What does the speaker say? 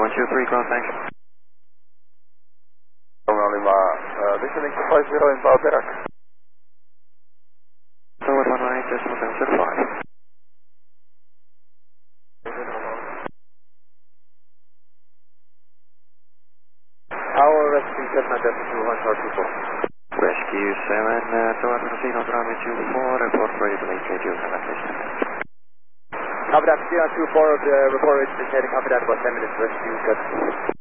123, ground, thanks. Lima, descending to 50 in Balderak. Forward 118.775. Our rescue 7 Delta 2124. Rescue 7, Tower Casino, runway 24, report for able AKG, Copy that, 24, report is indicating, copy that, about 10 minutes, rescue 7.